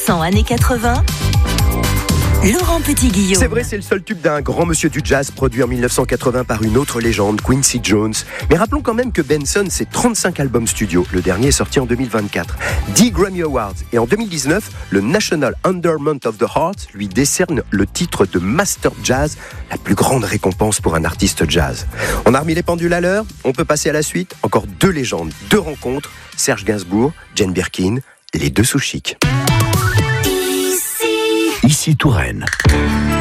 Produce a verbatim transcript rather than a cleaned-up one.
cent années quatre-vingts. Laurent Petit-Guillaume. C'est vrai, c'est le seul tube d'un grand monsieur du jazz produit en dix-neuf cent quatre-vingts par une autre légende, Quincy Jones. Mais rappelons quand même que Benson, c'est trente-cinq albums studio. Le dernier est sorti en deux mille vingt-quatre. dix Grammy Awards. Et en deux mille dix-neuf, le National Endowment of the Heart lui décerne le titre de Master Jazz, la plus grande récompense pour un artiste jazz. On a remis les pendules à l'heure, on peut passer à la suite. Encore deux légendes, deux rencontres. Serge Gainsbourg, Jane Birkin, les deux sous chic. Ici Touraine.